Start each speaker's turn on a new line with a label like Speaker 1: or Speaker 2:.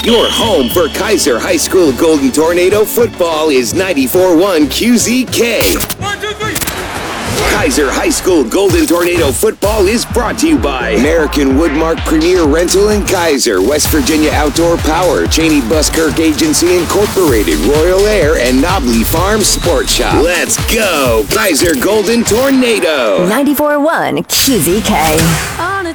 Speaker 1: Your home for Kaiser High School Golden Tornado football is 94.1 QZK.
Speaker 2: 1, 2, 3.
Speaker 1: Kaiser High School Golden Tornado football is brought to you by American Woodmark Premier Rental in Kaiser, West Virginia Outdoor Power, Cheney Buskirk Agency Incorporated, Royal Air, and Knobley Farm Sport Shop. Let's go, Kaiser Golden Tornado.
Speaker 3: 94.1 QZK.
Speaker 4: On a